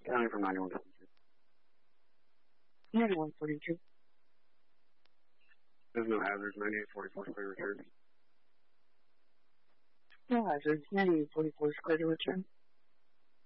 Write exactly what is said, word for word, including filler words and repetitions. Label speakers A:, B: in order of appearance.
A: County from ninety-one forty-two.
B: ninety-one forty-two.
A: There's no hazards. ninety-eight forty-four clear return.
B: No hazards. ninety-eight forty-four is clear to return.